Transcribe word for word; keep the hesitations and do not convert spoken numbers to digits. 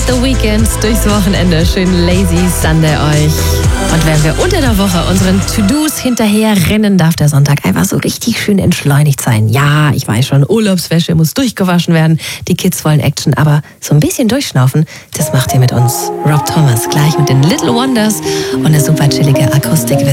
The Weeknd durchs Wochenende. Schön Lazy Sunday euch. Und wenn wir unter der Woche unseren To-Dos hinterher rennen, darf der Sonntag einfach so richtig schön entschleunigt sein. Ja, ich weiß schon, Urlaubswäsche muss durchgewaschen werden, die Kids wollen Action, aber so ein bisschen durchschnaufen, das macht ihr mit uns. Rob Thomas gleich mit den Little Wonders und eine super chillige Akustikversion.